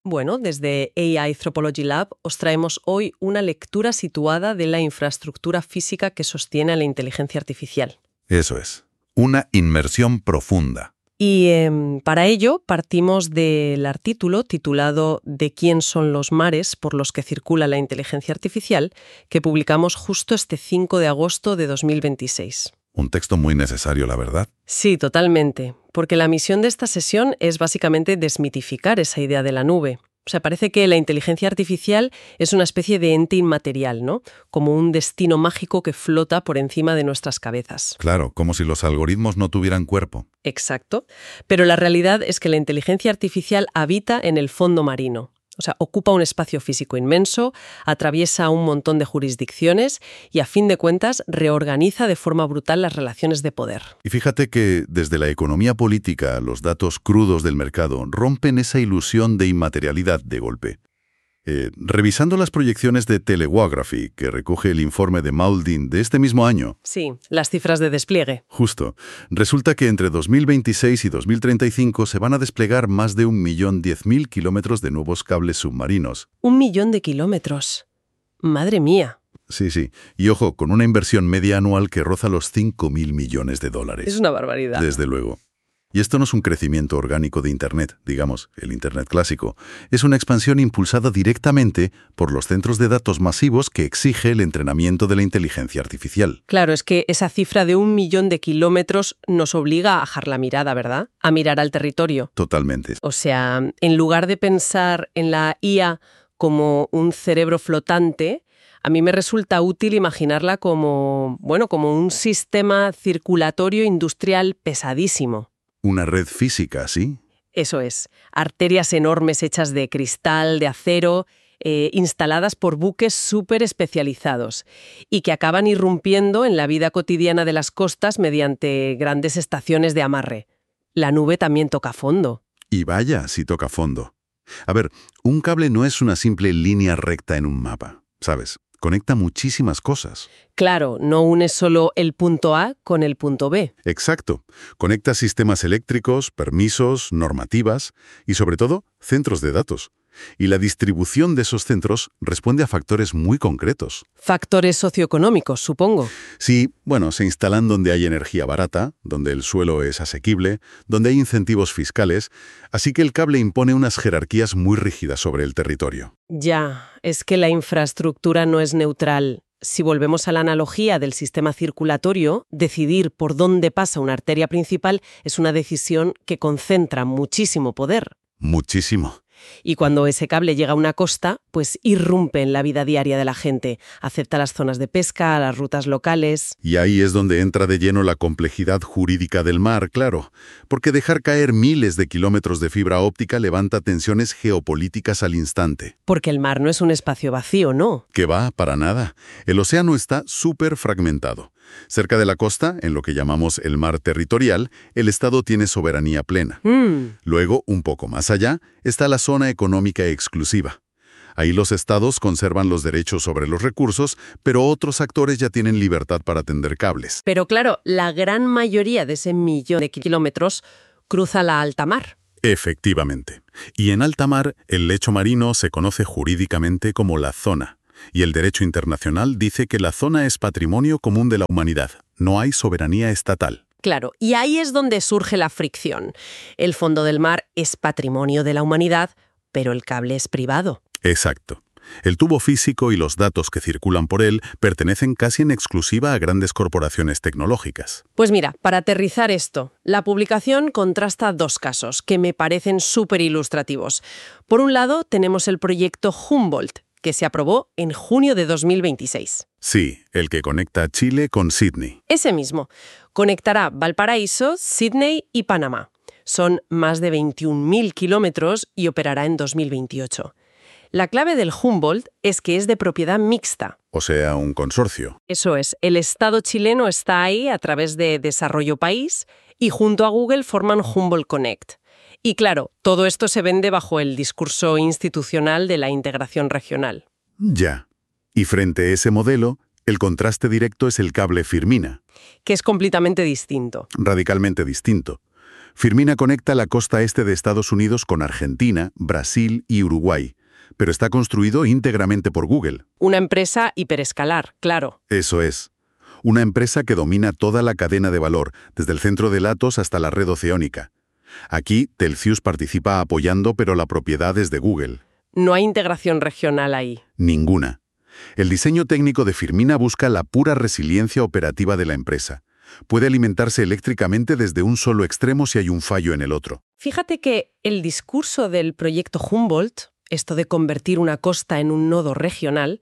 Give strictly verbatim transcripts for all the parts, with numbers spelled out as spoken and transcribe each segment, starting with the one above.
Bueno, desde A I Anthropology Lab os traemos hoy una lectura situada de la infraestructura física que sostiene a la inteligencia artificial. Eso es, una inmersión profunda. Y eh, para ello partimos del artículo titulado ¿De quién son los mares por los que circula la inteligencia artificial?, que publicamos justo este cinco de agosto de dos mil veintiséis. Un texto muy necesario, la verdad. Sí, totalmente, porque la misión de esta sesión es básicamente desmitificar esa idea de la nube. O sea, parece que la inteligencia artificial es una especie de ente inmaterial, ¿no? Como un destino mágico que flota por encima de nuestras cabezas. Claro, como si los algoritmos no tuvieran cuerpo. Exacto. Pero la realidad es que la inteligencia artificial habita en el fondo marino. O sea, ocupa un espacio físico inmenso, atraviesa un montón de jurisdicciones y, a fin de cuentas, reorganiza de forma brutal las relaciones de poder. Y fíjate que, desde la economía política, los datos crudos del mercado rompen esa ilusión de inmaterialidad de golpe. Eh, revisando las proyecciones de Telegraphy, que recoge el informe de Mauldin de este mismo año. Sí, las cifras de despliegue. Justo. Resulta que entre dos mil veintiséis y dos mil treinta y cinco se van a desplegar más de un millón diez mil kilómetros de nuevos cables submarinos. Un millón de kilómetros. ¡Madre mía! Sí, sí. Y ojo, con una inversión media anual que roza los cinco mil millones de dólares. Es una barbaridad. Desde luego. Y esto no es un crecimiento orgánico de Internet, digamos, el Internet clásico. Es una expansión impulsada directamente por los centros de datos masivos que exige el entrenamiento de la inteligencia artificial. Claro, es que esa cifra de un millón de kilómetros nos obliga a bajar la mirada, ¿verdad? A mirar al territorio. Totalmente. O sea, en lugar de pensar en la I A como un cerebro flotante, a mí me resulta útil imaginarla como, bueno, como un sistema circulatorio industrial pesadísimo. Una red física, ¿sí? Eso es. Arterias enormes hechas de cristal, de acero, eh, instaladas por buques súper especializados y que acaban irrumpiendo en la vida cotidiana de las costas mediante grandes estaciones de amarre. La nube también toca fondo. Y vaya, si toca fondo. A ver, un cable no es una simple línea recta en un mapa, ¿sabes? Conecta muchísimas cosas. Claro, no une solo el punto A con el punto B. Exacto. Conecta sistemas eléctricos, permisos, normativas y, sobre todo, centros de datos. Y la distribución de esos centros responde a factores muy concretos. Factores socioeconómicos, supongo. Sí, bueno, se instalan donde hay energía barata, donde el suelo es asequible, donde hay incentivos fiscales, así que el cable impone unas jerarquías muy rígidas sobre el territorio. Ya, es que la infraestructura no es neutral. Si volvemos a la analogía del sistema circulatorio, decidir por dónde pasa una arteria principal es una decisión que concentra muchísimo poder. Muchísimo. Y cuando ese cable llega a una costa, pues irrumpe en la vida diaria de la gente, acepta las zonas de pesca, las rutas locales. Y ahí es donde entra de lleno la complejidad jurídica del mar, claro, porque dejar caer miles de kilómetros de fibra óptica levanta tensiones geopolíticas al instante. Porque el mar no es un espacio vacío, ¿no? Que va, para nada. El océano está súper fragmentado. Cerca de la costa, en lo que llamamos el mar territorial, el Estado tiene soberanía plena. Mm. Luego, un poco más allá, está la zona económica exclusiva. Ahí los estados conservan los derechos sobre los recursos, pero otros actores ya tienen libertad para tender cables. Pero claro, la gran mayoría de ese millón de kilómetros cruza la alta mar. Efectivamente. Y en alta mar, el lecho marino se conoce jurídicamente como la zona. Y el derecho internacional dice que la zona es patrimonio común de la humanidad. No hay soberanía estatal. Claro, y ahí es donde surge la fricción. El fondo del mar es patrimonio de la humanidad, pero el cable es privado. Exacto. El tubo físico y los datos que circulan por él pertenecen casi en exclusiva a grandes corporaciones tecnológicas. Pues mira, para aterrizar esto, la publicación contrasta dos casos que me parecen súper ilustrativos. Por un lado, tenemos el proyecto Humboldt, que se aprobó en junio de dos mil veintiséis. Sí, el que conecta Chile con Sydney. Ese mismo. Conectará Valparaíso, Sydney y Panamá. Son más de veintiún mil kilómetros y operará en dos mil veintiocho. La clave del Humboldt es que es de propiedad mixta. O sea, un consorcio. Eso es, el Estado chileno está ahí a través de Desarrollo País y junto a Google forman Humboldt Connect. Y claro, todo esto se vende bajo el discurso institucional de la integración regional. Ya. Y frente a ese modelo, el contraste directo es el cable Firmina. Que es completamente distinto. Radicalmente distinto. Firmina conecta la costa este de Estados Unidos con Argentina, Brasil y Uruguay, pero está construido íntegramente por Google. Una empresa hiperescalar, claro. Eso es. Una empresa que domina toda la cadena de valor, desde el centro de datos hasta la red oceánica. Aquí, Telxius participa apoyando, pero la propiedad es de Google. No hay integración regional ahí. Ninguna. El diseño técnico de Firmina busca la pura resiliencia operativa de la empresa. Puede alimentarse eléctricamente desde un solo extremo si hay un fallo en el otro. Fíjate que el discurso del proyecto Humboldt, esto de convertir una costa en un nodo regional,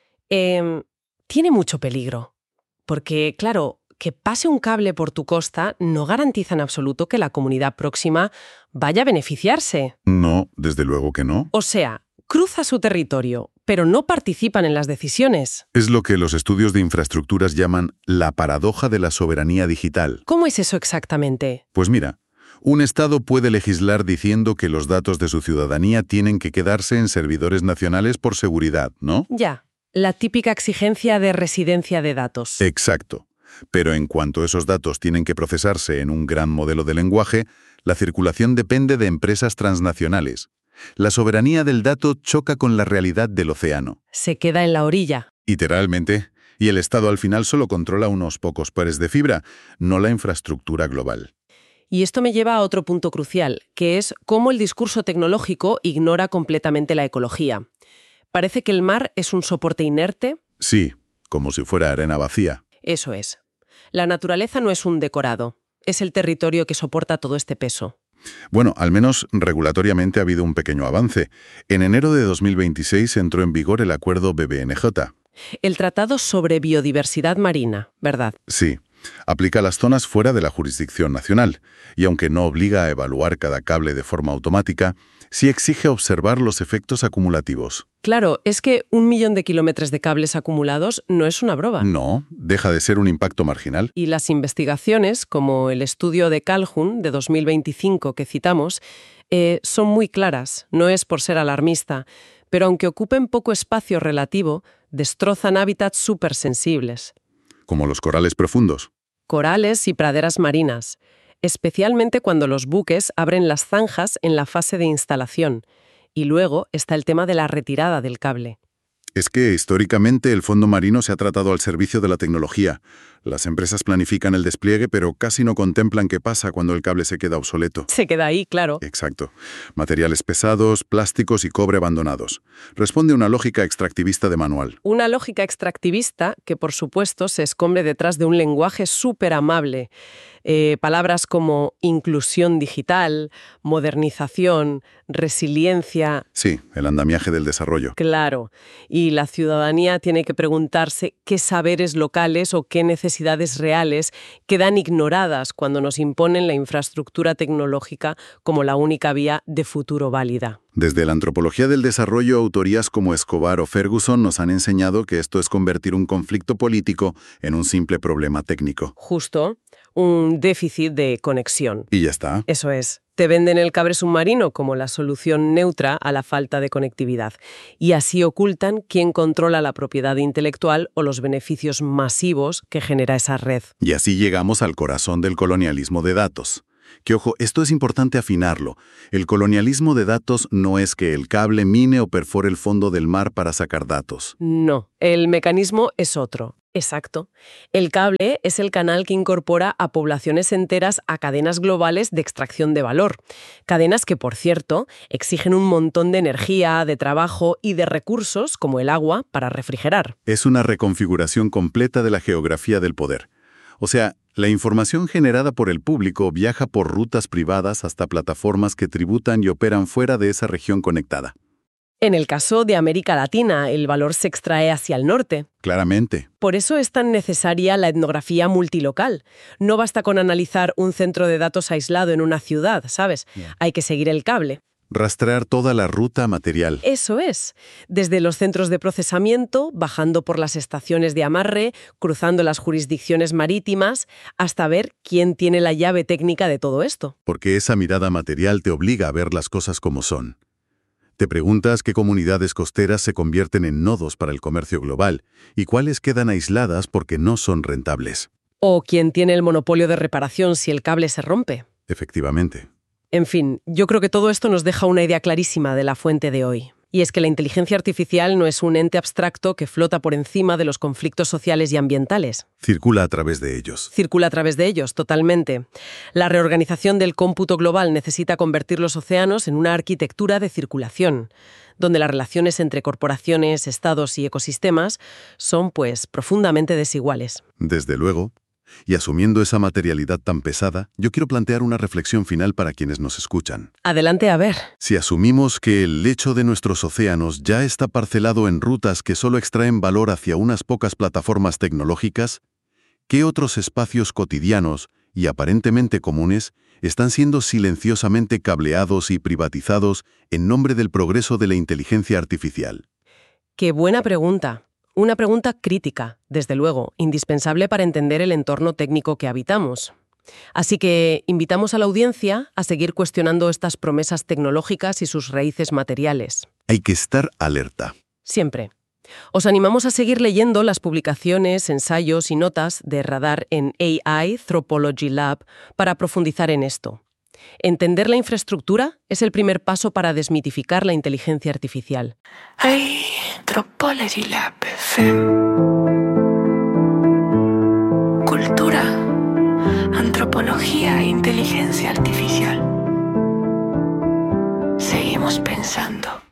eh, tiene mucho peligro. Porque, claro, que pase un cable por tu costa no garantiza en absoluto que la comunidad próxima vaya a beneficiarse. No, desde luego que no. O sea, cruza su territorio, pero no participan en las decisiones. Es lo que los estudios de infraestructuras llaman la paradoja de la soberanía digital. ¿Cómo es eso exactamente? Pues mira, un Estado puede legislar diciendo que los datos de su ciudadanía tienen que quedarse en servidores nacionales por seguridad, ¿no? Ya, la típica exigencia de residencia de datos. Exacto. Pero en cuanto esos datos tienen que procesarse en un gran modelo de lenguaje, la circulación depende de empresas transnacionales. La soberanía del dato choca con la realidad del océano. Se queda en la orilla. Literalmente. Y el Estado al final solo controla unos pocos pares de fibra, no la infraestructura global. Y esto me lleva a otro punto crucial, que es cómo el discurso tecnológico ignora completamente la ecología. Parece que el mar es un soporte inerte. Sí, como si fuera arena vacía. Eso es. La naturaleza no es un decorado, es el territorio que soporta todo este peso. Bueno, al menos regulatoriamente ha habido un pequeño avance. En enero de dos mil veintiséis entró en vigor el acuerdo B B N J. El Tratado sobre Biodiversidad Marina, ¿verdad? Sí. Aplica a las zonas fuera de la jurisdicción nacional, y aunque no obliga a evaluar cada cable de forma automática, sí exige observar los efectos acumulativos. Claro, es que un millón de kilómetros de cables acumulados no es una broma. No, deja de ser un impacto marginal. Y las investigaciones, como el estudio de Calhoun de dos mil veinticinco que citamos, eh, son muy claras, no es por ser alarmista, pero aunque ocupen poco espacio relativo, destrozan hábitats supersensibles. Como los corales profundos. Corales y praderas marinas, especialmente cuando los buques abren las zanjas en la fase de instalación. Y luego está el tema de la retirada del cable. Es que históricamente el fondo marino se ha tratado al servicio de la tecnología. Las empresas planifican el despliegue, pero casi no contemplan qué pasa cuando el cable se queda obsoleto. Se queda ahí, claro. Exacto. Materiales pesados, plásticos y cobre abandonados. Responde a una lógica extractivista de manual. Una lógica extractivista que, por supuesto, se esconde detrás de un lenguaje súper amable. Eh, palabras como inclusión digital, modernización, resiliencia. Sí, el andamiaje del desarrollo. Claro. Y la ciudadanía tiene que preguntarse qué saberes locales o qué necesidades reales quedan ignoradas cuando nos imponen la infraestructura tecnológica como la única vía de futuro válida. Desde la antropología del desarrollo, autorías como Escobar o Ferguson nos han enseñado que esto es convertir un conflicto político en un simple problema técnico. Justo, un déficit de conexión. Y ya está. Eso es. Te venden el cable submarino como la solución neutra a la falta de conectividad. Y así ocultan quién controla la propiedad intelectual o los beneficios masivos que genera esa red. Y así llegamos al corazón del colonialismo de datos. Que ojo, esto es importante afinarlo. El colonialismo de datos no es que el cable mine o perfore el fondo del mar para sacar datos. No, el mecanismo es otro. Exacto. El cable es el canal que incorpora a poblaciones enteras a cadenas globales de extracción de valor. Cadenas que, por cierto, exigen un montón de energía, de trabajo y de recursos, como el agua, para refrigerar. Es una reconfiguración completa de la geografía del poder. O sea, la información generada por el público viaja por rutas privadas hasta plataformas que tributan y operan fuera de esa región conectada. En el caso de América Latina, el valor se extrae hacia el norte. Claramente. Por eso es tan necesaria la etnografía multilocal. No basta con analizar un centro de datos aislado en una ciudad, ¿sabes? Yeah. Hay que seguir el cable. Rastrear toda la ruta material. Eso es. Desde los centros de procesamiento, bajando por las estaciones de amarre, cruzando las jurisdicciones marítimas, hasta ver quién tiene la llave técnica de todo esto. Porque esa mirada material te obliga a ver las cosas como son. Te preguntas qué comunidades costeras se convierten en nodos para el comercio global y cuáles quedan aisladas porque no son rentables. O quién tiene el monopolio de reparación si el cable se rompe. Efectivamente. En fin, yo creo que todo esto nos deja una idea clarísima de la fuente de hoy. Y es que la inteligencia artificial no es un ente abstracto que flota por encima de los conflictos sociales y ambientales. Circula a través de ellos. Circula a través de ellos, totalmente. La reorganización del cómputo global necesita convertir los océanos en una arquitectura de circulación, donde las relaciones entre corporaciones, estados y ecosistemas son, pues, profundamente desiguales. Desde luego. Y asumiendo esa materialidad tan pesada, yo quiero plantear una reflexión final para quienes nos escuchan. Adelante, a ver. Si asumimos que el lecho de nuestros océanos ya está parcelado en rutas que solo extraen valor hacia unas pocas plataformas tecnológicas, ¿qué otros espacios cotidianos y aparentemente comunes están siendo silenciosamente cableados y privatizados en nombre del progreso de la inteligencia artificial? Qué buena pregunta. Una pregunta crítica, desde luego, indispensable para entender el entorno técnico que habitamos. Así que invitamos a la audiencia a seguir cuestionando estas promesas tecnológicas y sus raíces materiales. Hay que estar alerta. Siempre. Os animamos a seguir leyendo las publicaciones, ensayos y notas de Radar en A I Anthropology Lab para profundizar en esto. Entender la infraestructura es el primer paso para desmitificar la inteligencia artificial. A I Anthropology Lab F M. Cultura, antropología e inteligencia artificial. Seguimos pensando.